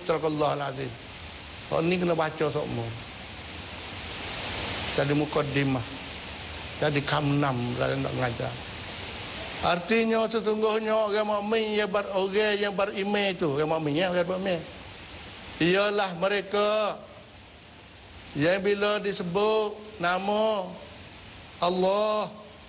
Astagfirullahal azim. Ni kena baca sokmo. Jadi mukaddimah. Jadi kamnam dalam nak mengajar. Artinya sesungguhnya orang mukmin yang orang yang beriman itu, orang mukmin ya, orang mukmin. Ialah mereka yang bila disebut nama Allah,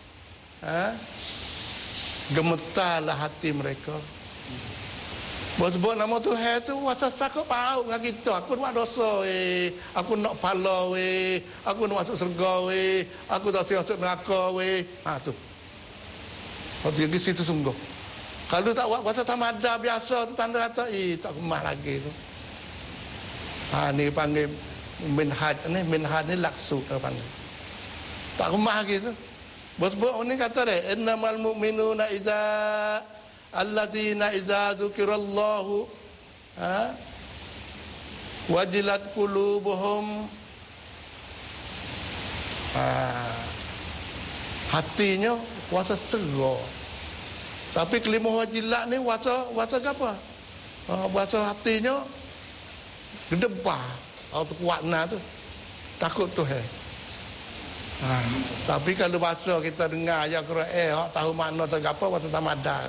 gemetarlah hati mereka. Sebut nama Tuhan tu wasa sakut pau dengan kita. Aku nak dosa aku nak pahala aku nak masuk syurga aku tak masuk neraka tu. Waktu di situ sungguh. Kalau tak buat wasa tamada biasa tu tanda kata tak kemah lagi tu. Ni panggil minhaj ni laksu kita panggil. Tak kemah gitu. Bos-bos ni kata deh, innamal mu'minuna alladzina idza dzukirallahu wajilat qulubuhum. Hatinya wasa segar. Tapi kelima wajilat ni wasa apa? Wasa hatinya gedebah atau kuatna tu. Takut Tuhan. Tapi kalau bahasa kita dengar ayat Quran tahu makna tu apa waktu tamadar.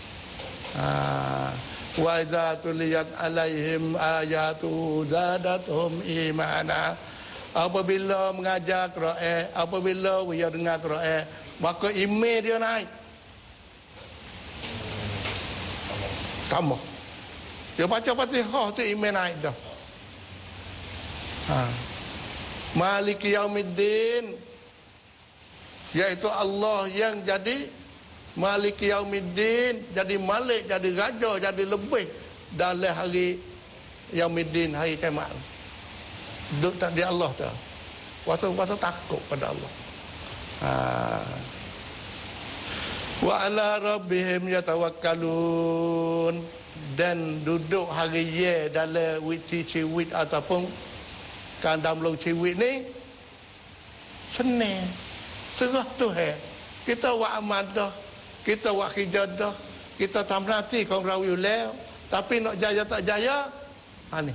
Wa idza tuliyat alaihim ayatu zadatuhum imana. Apabila mengajar Quran, apabila dia dengar Quran, maka iman dia naik. Kamu dia baca Fatihah tu iman naik dah. Maliki Yaumiddin, iaitu Allah yang jadi Maliki Yaumiddin, jadi Malik, jadi Raja, jadi lebih dalam hari Yaumiddin, hari kiamat. Duduk tak di Allah tu. Puasa takut pada Allah. Wa ala rabbihim yatawakkalun, dan duduk hari ye dalam ciwit ataupun kandam long ciwit ni senang. Serah Tuhan. Kita buat amal dah, kita buat kerja dah, kita tak menanti kau rawi ulil, tapi nak jaya tak jaya, ni.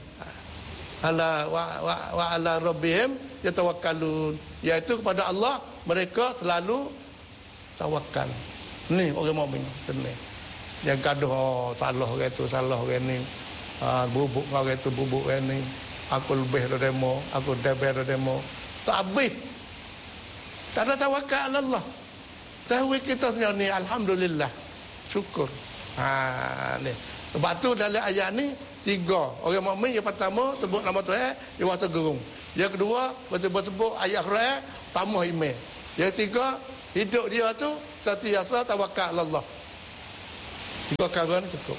Wa ala rabbihim yatawakkalun, iaitu kepada Allah mereka selalu tawakal. Ni orang mukmin senang. Yang gaduh salah orang tu, salah orang ni, bubuk orang tu, bubuk orang ni, aku lebih dari demo, aku lebih dari demo, tak habis. Tak ada tawakal Allah. Tahu kita sebenarnya ni, alhamdulillah, syukur. Ni. Sebab tu dalam ayat ni 3 orang mukmin. Yang pertama sebut nama Tuhan, dia wasa gerung. Yang kedua betul-betul ayat Quran, tambah iman. Yang ketiga, hidup dia tu sentiasa tawakal Allah. 3 perkara ni cukup.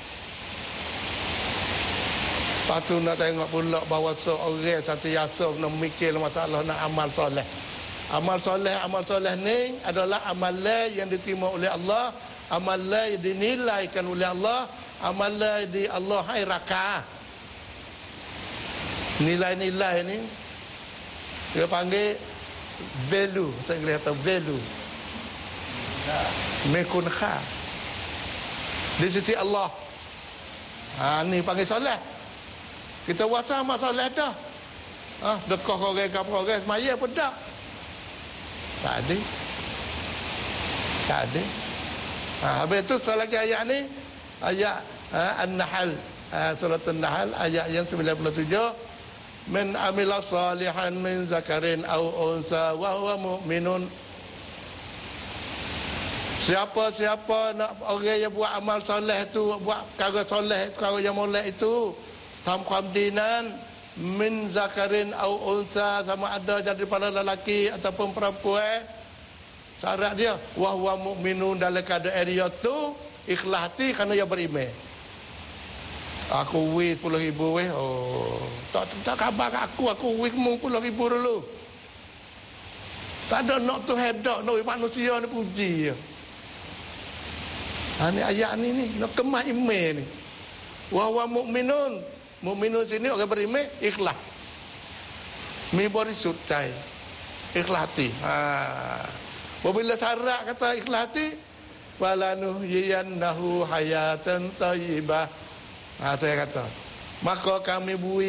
Lepas tu nak tengok pula bahawa seorang sentiasa nak mikir masalah nak amal soleh. Amal soleh ni adalah amalan yang diterima oleh Allah, amalan yang dinilaikan oleh Allah, amalan di Allah hai raka. Nilai-nilai ni dia panggil value, saya kata value. Mekunha di sisi Allah. Ni panggil soleh. Kita wasa amal soleh dah. Dekah orang ke apa orang semaya pun tak. Tak ada. Habis tu selagi ayat ni, ayat An-Nahl, surat An-Nahl ayat yang 97, man amila salihan min zakarin aw unsa wa huwa mu'minun. Siapa nak orang yang buat amal soleh tu, buat perkara soleh, perkara yang molek itu, tamqamdinan min zakarin au unsa, sama ada jadi pada lelaki ataupun perempuan, syarat dia wa huwa mu'minun, dalam keadaan dia tu ikhlas hati kerana dia beriman. Aku wis 10,000 weh. Tak khabar kat aku wis 10,000 dulu. Tak ada nak tu hedak, nak manusia ni puji je. Ni ayat ni nak kemah iman ni. Wa huwa mu'minun. Mukminun sini orang beriman ikhlas. Mi berisut cai. Ikhlas hati. Apabila syarat kata ikhlas hati, falanuhyiyannahu hayatan thayyibah. Saya kata Maka kami bui